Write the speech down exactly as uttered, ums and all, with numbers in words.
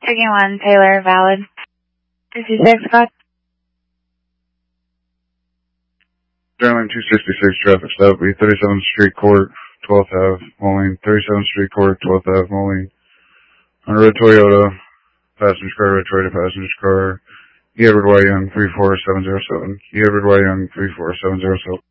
Chicken one, Taylor, valid. fifty-six, got. Sterling two sixty-six, traffic stop, be thirty-seventh Street Court, twelfth Avenue, Moline, thirty-seventh Street Court, twelfth Avenue, Moline. On a red Toyota, passenger car, red Toyota passenger car, E. Edward Y. Young, three four seven zero seven, E. Edward Y. Young, three four seven zero seven.